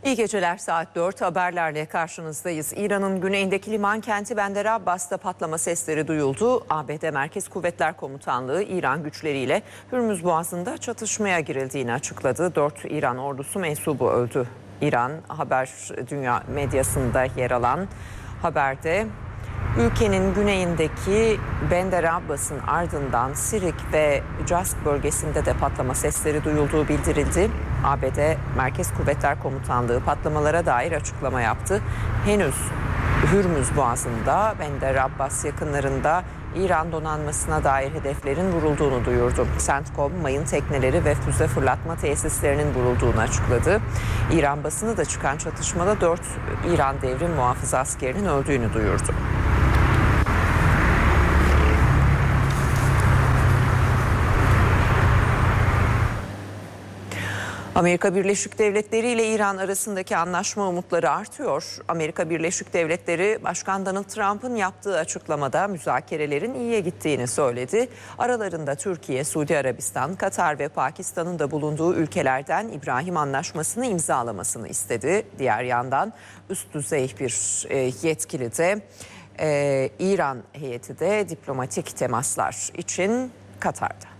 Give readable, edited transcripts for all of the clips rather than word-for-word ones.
İyi geceler, saat 4 haberlerle karşınızdayız. İran'ın güneyindeki liman kenti Bandar Abbas'ta patlama sesleri duyuldu. ABD Merkez Kuvvetler Komutanlığı İran güçleriyle Hürmüz Boğazı'nda çatışmaya girildiğini açıkladı. 4 İran ordusu mensubu öldü. İran haber dünya medyasında yer alan haberde ülkenin güneyindeki Bandar Abbas'ın ardından Sirik ve Cask bölgesinde de patlama sesleri duyulduğu bildirildi. ABD Merkez Kuvvetler Komutanlığı patlamalara dair açıklama yaptı. Henüz Hürmüz Boğazı'nda Bandar Abbas yakınlarında İran donanmasına dair hedeflerin vurulduğunu duyurdu. CENTCOM, mayın tekneleri ve füze fırlatma tesislerinin vurulduğunu açıkladı. İran basını da çıkan çatışmada 4 İran devrim muhafızı askerinin öldüğünü duyurdu. Amerika Birleşik Devletleri ile İran arasındaki anlaşma umutları artıyor. Amerika Birleşik Devletleri Başkan Donald Trump'ın yaptığı açıklamada müzakerelerin iyiye gittiğini söyledi. Aralarında Türkiye, Suudi Arabistan, Katar ve Pakistan'ın da bulunduğu ülkelerden İbrahim Anlaşması'nı imzalamasını istedi. Diğer yandan üst düzey bir yetkili de İran heyeti de diplomatik temaslar için Katar'da.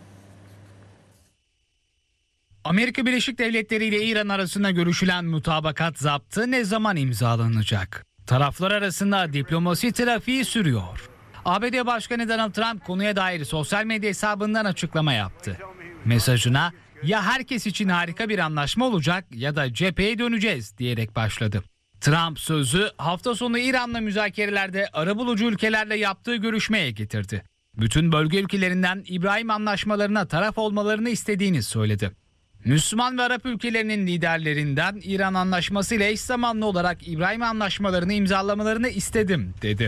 Amerika Birleşik Devletleri ile İran arasında görüşülen mutabakat zaptı ne zaman imzalanacak? Taraflar arasında diplomasi trafiği sürüyor. ABD Başkanı Donald Trump konuya dair sosyal medya hesabından açıklama yaptı. Mesajına ya herkes için harika bir anlaşma olacak ya da cepheye döneceğiz diyerek başladı. Trump sözü hafta sonu İran'la müzakerelerde arabulucu ülkelerle yaptığı görüşmeye getirdi. Bütün bölge ülkelerinden İbrahim anlaşmalarına taraf olmalarını istediğini söyledi. Müslüman ve Arap ülkelerinin liderlerinden İran anlaşması ile eş zamanlı olarak İbrahim anlaşmalarını imzalamalarını istedim dedi.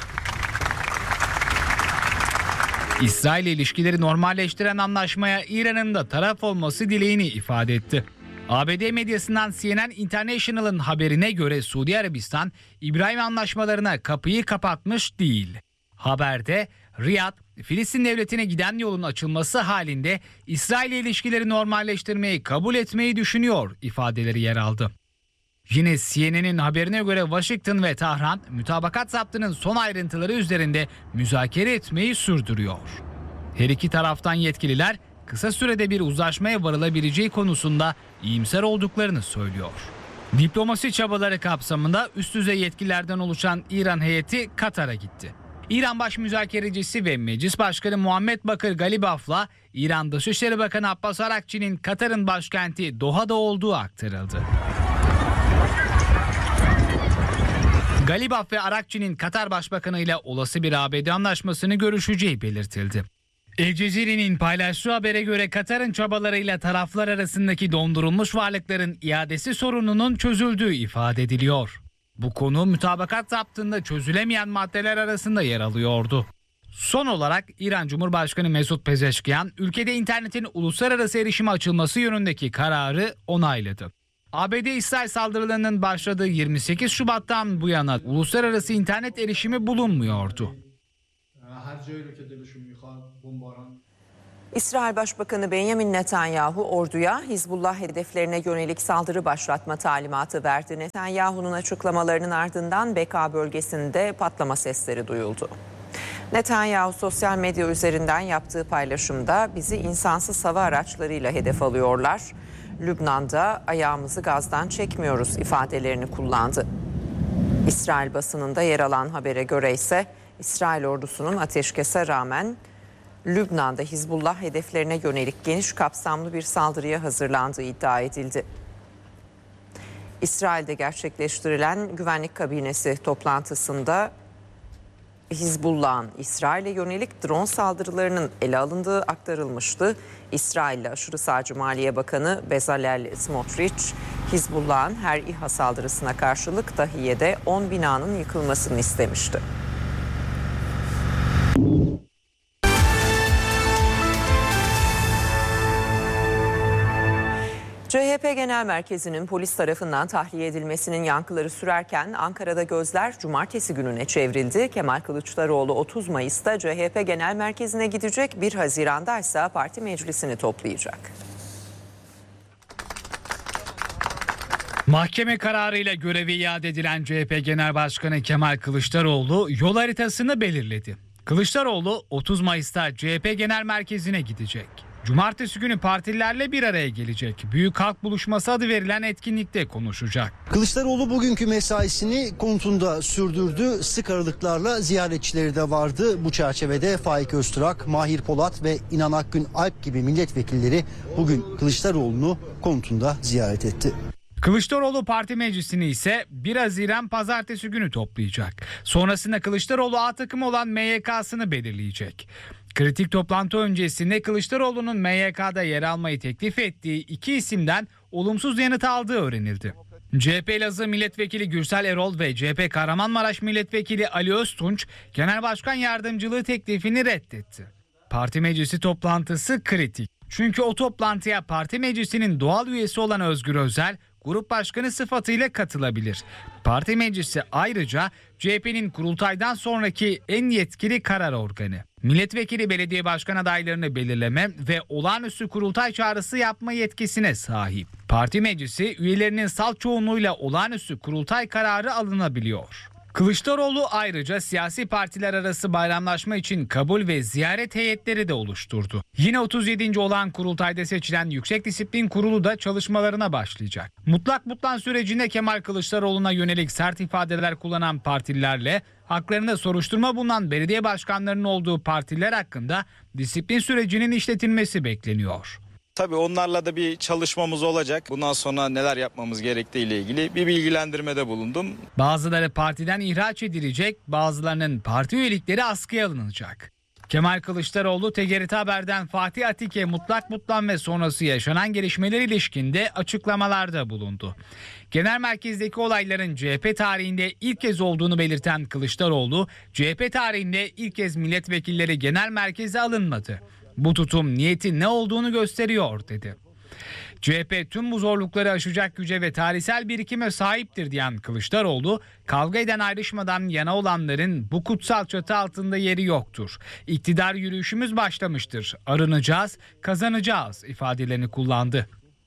İsrail ile ilişkileri normalleştiren anlaşmaya İran'ın da taraf olması dileğini ifade etti. ABD medyasından CNN International'ın haberine göre Suudi Arabistan İbrahim anlaşmalarına kapıyı kapatmış değil. Haberde Riyad, Filistin devletine giden yolun açılması halinde İsrail ile ilişkileri normalleştirmeyi kabul etmeyi düşünüyor ifadeleri yer aldı. Yine CNN'in haberine göre Washington ve Tahran mutabakat zaptının son ayrıntıları üzerinde müzakere etmeyi sürdürüyor. Her iki taraftan yetkililer kısa sürede bir uzlaşmaya varılabileceği konusunda iyimser olduklarını söylüyor. Diplomasi çabaları kapsamında üst düzey yetkililerden oluşan İran heyeti Katar'a gitti. İran baş müzakerecisi ve Meclis Başkanı Muhammed Bakır Galibaf'la İran Dışişleri Bakanı Abbas Arakçı'nın Katar'ın başkenti Doha'da olduğu aktarıldı. Galibaf ve Arakçı'nın Katar Başbakanı ile olası bir ABD anlaşmasını görüşeceği belirtildi. El Cezire'nin paylaştığı habere göre Katar'ın çabalarıyla taraflar arasındaki dondurulmuş varlıkların iadesi sorununun çözüldüğü ifade ediliyor. Bu konu mutabakat zaptında çözülemeyen maddeler arasında yer alıyordu. Son olarak İran Cumhurbaşkanı Mesut Pezeşkiyan, ülkede internetin uluslararası erişime açılması yönündeki kararı onayladı. ABD-İsrail saldırılarının başladığı 28 Şubat'tan bu yana uluslararası internet erişimi bulunmuyordu. İsrail Başbakanı Benjamin Netanyahu orduya Hizbullah hedeflerine yönelik saldırı başlatma talimatı verdi. Netanyahu'nun açıklamalarının ardından Beka bölgesinde patlama sesleri duyuldu. Netanyahu sosyal medya üzerinden yaptığı paylaşımda bizi insansız hava araçlarıyla hedef alıyorlar. Lübnan'da ayağımızı gazdan çekmiyoruz ifadelerini kullandı. İsrail basınında yer alan habere göre ise İsrail ordusunun ateşkese rağmen Lübnan'da Hizbullah hedeflerine yönelik geniş kapsamlı bir saldırıya hazırlandığı iddia edildi. İsrail'de gerçekleştirilen güvenlik kabinesi toplantısında Hizbullah'ın İsrail'e yönelik drone saldırılarının ele alındığı aktarılmıştı. İsrail'li aşırı sağcı Maliye Bakanı Bezalel Smotrich, Hizbullah'ın her İHA saldırısına karşılık Dahiye'de 10 binanın yıkılmasını istemişti. CHP Genel Merkezi'nin polis tarafından tahliye edilmesinin yankıları sürerken Ankara'da gözler cumartesi gününe çevrildi. Kemal Kılıçdaroğlu 30 Mayıs'ta CHP Genel Merkezi'ne gidecek, 1 Haziran'da ise parti meclisini toplayacak. Mahkeme kararıyla görevi iade edilen CHP Genel Başkanı Kemal Kılıçdaroğlu yol haritasını belirledi. Kılıçdaroğlu 30 Mayıs'ta CHP Genel Merkezi'ne gidecek. Cumartesi günü partililerle bir araya gelecek. Büyük Halk Buluşması adı verilen etkinlikte konuşacak. Kılıçdaroğlu bugünkü mesaisini konutunda sürdürdü. Sık aralıklarla ziyaretçileri de vardı. Bu çerçevede Faik Öztürk, Mahir Polat ve İnan Akgün Alp gibi milletvekilleri bugün Kılıçdaroğlu'nu konutunda ziyaret etti. Kılıçdaroğlu parti meclisini ise 1 Haziran pazartesi günü toplayacak. Sonrasında Kılıçdaroğlu A takımı olan MYK'sını belirleyecek. Kritik toplantı öncesinde Kılıçdaroğlu'nun MYK'da yer almayı teklif ettiği 2 isimden olumsuz yanıt aldığı öğrenildi. CHP Elazığ Milletvekili Gürsel Erol ve CHP Kahramanmaraş Milletvekili Ali Öztunç Genel Başkan Yardımcılığı teklifini reddetti. Parti meclisi toplantısı kritik. Çünkü o toplantıya parti meclisinin doğal üyesi olan Özgür Özel grup başkanı sıfatıyla katılabilir. Parti meclisi ayrıca CHP'nin kurultaydan sonraki en yetkili karar organı. Milletvekili belediye başkan adaylarını belirleme ve olağanüstü kurultay çağrısı yapma yetkisine sahip. Parti meclisi üyelerinin salt çoğunluğuyla olağanüstü kurultay kararı alınabiliyor. Kılıçdaroğlu ayrıca siyasi partiler arası bayramlaşma için kabul ve ziyaret heyetleri de oluşturdu. Yine 37. olan kurultayda seçilen Yüksek Disiplin Kurulu da çalışmalarına başlayacak. Mutlak butlan sürecinde Kemal Kılıçdaroğlu'na yönelik sert ifadeler kullanan partililerle haklarında soruşturma bulunan belediye başkanlarının olduğu partiler hakkında disiplin sürecinin işletilmesi bekleniyor. Tabii onlarla da bir çalışmamız olacak. Bundan sonra neler yapmamız gerektiği ile ilgili bir bilgilendirmede bulundum. Bazıları partiden ihraç edilecek, bazılarının parti üyelikleri askıya alınacak. Kemal Kılıçdaroğlu TGRT Haber'den Fatih Atike mutlak butlan ve sonrası yaşanan gelişmeler ilişkinde açıklamalarda bulundu. Genel merkezdeki olayların CHP tarihinde ilk kez olduğunu belirten Kılıçdaroğlu, CHP tarihinde ilk kez milletvekilleri genel merkeze alınmadı. Bu tutum niyetin ne olduğunu gösteriyor dedi. CHP tüm bu zorlukları aşacak güce ve tarihsel birikime sahiptir diyen Kılıçdaroğlu, kavga eden ayrışmadan yana olanların bu kutsal çatı altında yeri yoktur. İktidar yürüyüşümüz başlamıştır. Arınacağız, kazanacağız ifadelerini kullandı.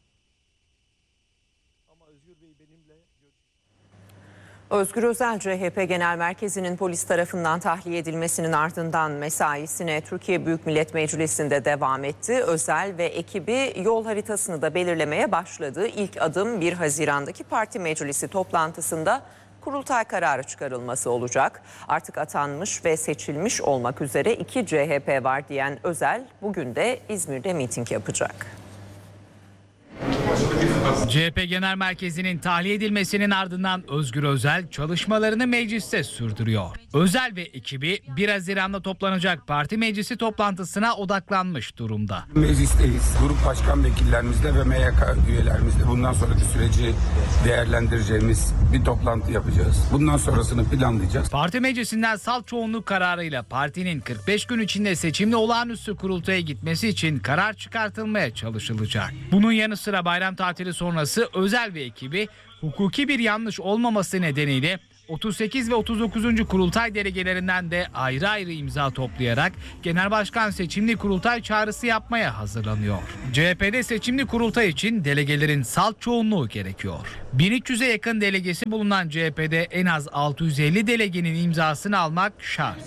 Özgür Özel, CHP Genel Merkezi'nin polis tarafından tahliye edilmesinin ardından mesaisine Türkiye Büyük Millet Meclisi'nde devam etti. Özel ve ekibi yol haritasını da belirlemeye başladı. İlk adım 1 Haziran'daki parti meclisi toplantısında kurultay kararı çıkarılması olacak. Artık atanmış ve seçilmiş olmak üzere 2 CHP var diyen Özel bugün de İzmir'de miting yapacak. CHP Genel Merkezi'nin tahliye edilmesinin ardından Özgür Özel çalışmalarını mecliste sürdürüyor. Özel ve ekibi 1 Haziran'da toplanacak parti meclisi toplantısına odaklanmış durumda. Meclisteyiz. Grup başkan vekillerimizle ve MYK üyelerimizle bundan sonraki süreci değerlendireceğimiz bir toplantı yapacağız. Bundan sonrasını planlayacağız. Parti meclisinden salt çoğunluk kararıyla partinin 45 gün içinde seçimli olağanüstü kurultaya gitmesi için karar çıkartılmaya çalışılacak. Bunun yanı sıra bayram tatili sonrası Özel ve ekibi hukuki bir yanlış olmaması nedeniyle 38 ve 39. kurultay delegelerinden de ayrı ayrı imza toplayarak genel başkan seçimli kurultay çağrısı yapmaya hazırlanıyor. CHP'de seçimli kurultay için delegelerin salt çoğunluğu gerekiyor. 1300'e yakın delegesi bulunan CHP'de en az 650 delegenin imzasını almak şart.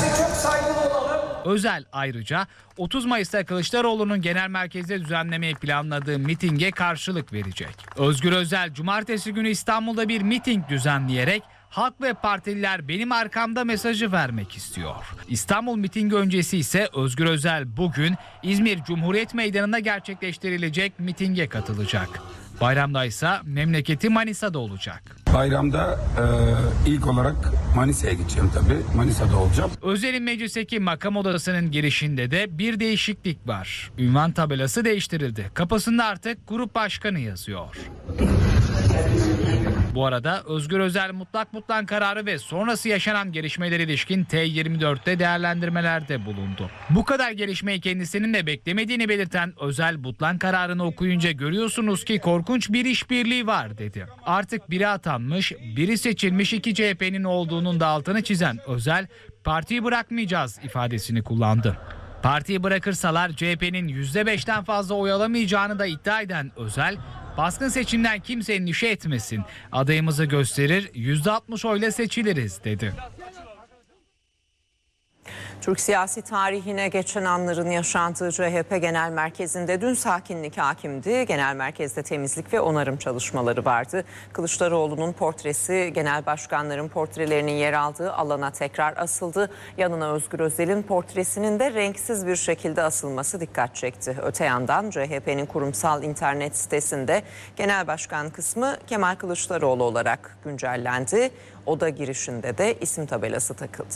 Özel ayrıca 30 Mayıs'ta Kılıçdaroğlu'nun genel merkezde düzenlemeyi planladığı mitinge karşılık verecek. Özgür Özel cumartesi günü İstanbul'da bir miting düzenleyerek halk ve partililer benim arkamda mesajı vermek istiyor. İstanbul mitingi öncesi ise Özgür Özel bugün İzmir Cumhuriyet Meydanı'nda gerçekleştirilecek mitinge katılacak. Bayramda ise memleketi Manisa'da olacak. Bayramda ilk olarak Manisa'ya gideceğim tabii. Manisa'da olacağım. Özel'in meclisteki makam odasının girişinde de bir değişiklik var. Ünvan tabelası değiştirildi. Kapısında artık grup başkanı yazıyor. Bu arada Özgür Özel mutlak butlan kararı ve sonrası yaşanan gelişmelere ilişkin T24'te değerlendirmelerde bulundu. Bu kadar gelişmeyi kendisinin de beklemediğini belirten Özel butlan kararını okuyunca görüyorsunuz ki korkunç bir işbirliği var dedi. Artık biri atanmış, biri seçilmiş 2 CHP'nin olduğunun da altını çizen Özel, partiyi bırakmayacağız ifadesini kullandı. Partiyi bırakırsalar CHP'nin %5'ten fazla oy alamayacağını da iddia eden Özel, Baskın seçimden kimse endişe etmesin. Adayımızı gösterir, %60 oyla seçiliriz dedi. Türk siyasi tarihine geçen anların yaşandığı CHP Genel Merkezi'nde dün sakinlik hakimdi. Genel Merkez'de temizlik ve onarım çalışmaları vardı. Kılıçdaroğlu'nun portresi genel başkanların portrelerinin yer aldığı alana tekrar asıldı. Yanına Özgür Özel'in portresinin de renksiz bir şekilde asılması dikkat çekti. Öte yandan CHP'nin kurumsal internet sitesinde genel başkan kısmı Kemal Kılıçdaroğlu olarak güncellendi. Oda girişinde de isim tabelası takıldı.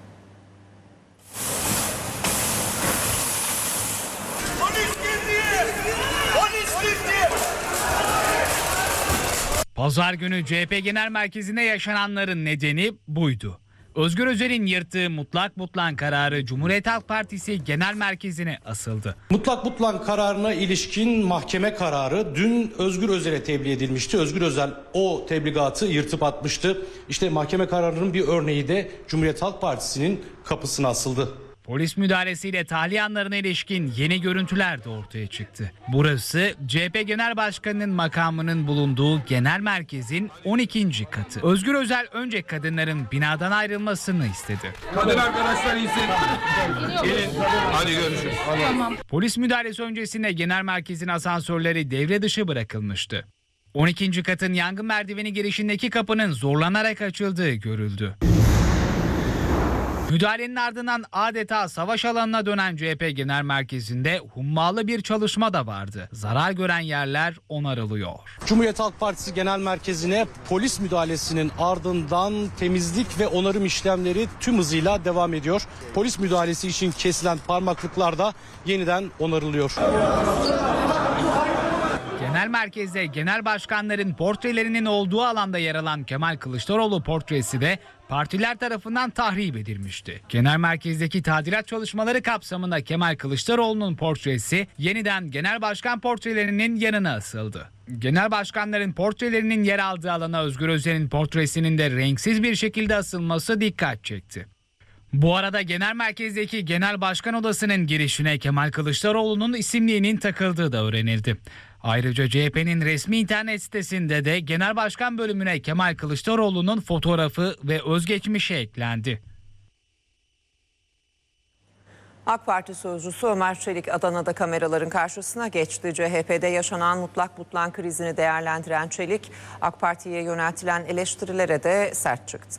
Pazar günü CHP Genel Merkezi'nde yaşananların nedeni buydu. Özgür Özel'in yırttığı mutlak butlan kararı Cumhuriyet Halk Partisi Genel Merkezi'ne asıldı. Mutlak butlan kararına ilişkin mahkeme kararı dün Özgür Özel'e tebliğ edilmişti. Özgür Özel o tebligatı yırtıp atmıştı. İşte mahkeme kararının bir örneği de Cumhuriyet Halk Partisi'nin kapısına asıldı. Polis müdahalesiyle tahliye anlarına ilişkin yeni görüntüler de ortaya çıktı. Burası CHP Genel Başkanı'nın makamının bulunduğu genel merkezin 12. katı. Özgür Özel önce kadınların binadan ayrılmasını istedi. Kadın arkadaşlar insin. Gelin. Hadi görüşürüz. Tamam. Polis müdahalesi öncesinde genel merkezin asansörleri devre dışı bırakılmıştı. 12. katın yangın merdiveni girişindeki kapının zorlanarak açıldığı görüldü. Müdahalenin ardından adeta savaş alanına dönen CHP Genel Merkezi'nde hummalı bir çalışma da vardı. Zarar gören yerler onarılıyor. Cumhuriyet Halk Partisi Genel Merkezi'ne polis müdahalesinin ardından temizlik ve onarım işlemleri tüm hızıyla devam ediyor. Polis müdahalesi için kesilen parmaklıklar da yeniden onarılıyor. Genel merkezde genel başkanların portrelerinin olduğu alanda yer alan Kemal Kılıçdaroğlu portresi de partiler tarafından tahrip edilmişti. Genel merkezdeki tadilat çalışmaları kapsamında Kemal Kılıçdaroğlu'nun portresi yeniden genel başkan portrelerinin yanına asıldı. Genel başkanların portrelerinin yer aldığı alana Özgür Özel'in portresinin de renksiz bir şekilde asılması dikkat çekti. Bu arada genel merkezdeki genel başkan odasının girişine Kemal Kılıçdaroğlu'nun isimliğinin takıldığı da öğrenildi. Ayrıca CHP'nin resmi internet sitesinde de genel başkan bölümüne Kemal Kılıçdaroğlu'nun fotoğrafı ve özgeçmişi eklendi. AK Parti sözcüsü Ömer Çelik Adana'da kameraların karşısına geçti. CHP'de yaşanan mutlak butlan krizini değerlendiren Çelik, AK Parti'ye yöneltilen eleştirilere de sert çıktı.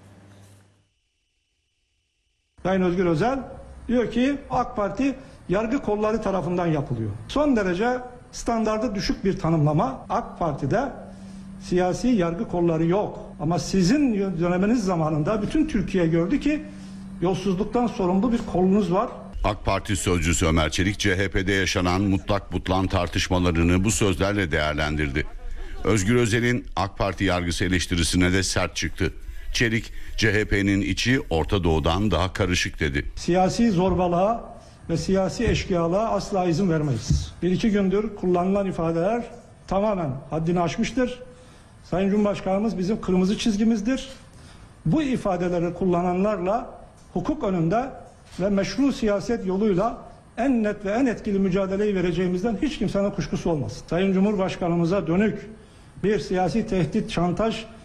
Sayın Özgür Özel diyor ki AK Parti yargı kolları tarafından yapılıyor. Son derece standardı düşük bir tanımlama. AK Parti'de siyasi yargı kolları yok. Ama sizin döneminiz zamanında bütün Türkiye gördü ki yolsuzluktan sorumlu bir kolunuz var. AK Parti sözcüsü Ömer Çelik CHP'de yaşanan mutlak butlan tartışmalarını bu sözlerle değerlendirdi. Özgür Özel'in AK Parti yargısı eleştirisine de sert çıktı. Çelik, CHP'nin içi Orta Doğu'dan daha karışık dedi. Siyasi zorbalığa ve siyasi eşkıyalığa asla izin vermeyiz. 1-2 gündür kullanılan ifadeler tamamen haddini aşmıştır. Sayın Cumhurbaşkanımız bizim kırmızı çizgimizdir. Bu ifadeleri kullananlarla hukuk önünde ve meşru siyaset yoluyla en net ve en etkili mücadeleyi vereceğimizden hiç kimsenin kuşkusu olmasın. Sayın Cumhurbaşkanımıza dönük bir siyasi tehdit, şantaj